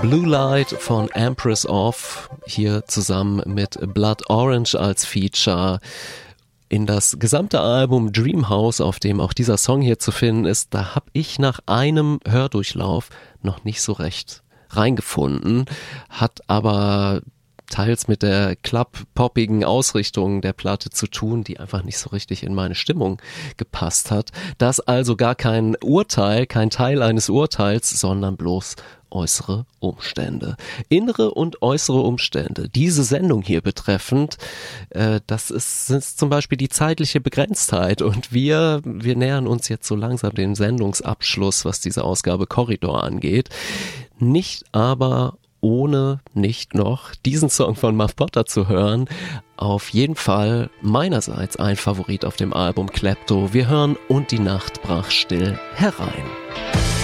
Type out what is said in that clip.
Blue Light von Empress of, hier zusammen mit Blood Orange als Feature. In das gesamte Album Dreamhouse, auf dem auch dieser Song hier zu finden ist, da habe ich nach einem Hördurchlauf noch nicht so recht reingefunden, hat aber teils mit der club-poppigen Ausrichtung der Platte zu tun, die einfach nicht so richtig in meine Stimmung gepasst hat. Das also gar kein Urteil, kein Teil eines Urteils, sondern bloß äußere Umstände. Innere und äußere Umstände. Diese Sendung hier betreffend, das sind zum Beispiel die zeitliche Begrenztheit und wir nähern uns jetzt so langsam dem Sendungsabschluss, was diese Ausgabe Korridor angeht. Nicht aber ohne nicht noch diesen Song von Muff Potter zu hören. Auf jeden Fall meinerseits ein Favorit auf dem Album Klepto. Wir hören Und die Nacht brach still herein.